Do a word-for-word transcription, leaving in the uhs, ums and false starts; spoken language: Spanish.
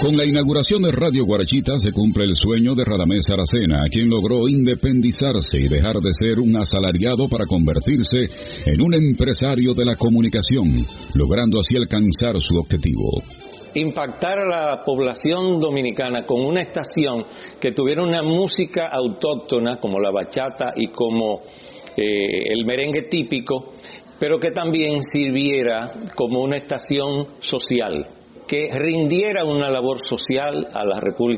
Con la inauguración de Radio Guarachita se cumple el sueño de Radamés Aracena, quien logró independizarse y dejar de ser un asalariado para convertirse en un empresario de la comunicación, logrando así alcanzar su objetivo. Impactar a la población dominicana con una estación que tuviera una música autóctona como la bachata y como eh, el merengue típico, pero que también sirviera como una estación social, que rindiera una labor social a la República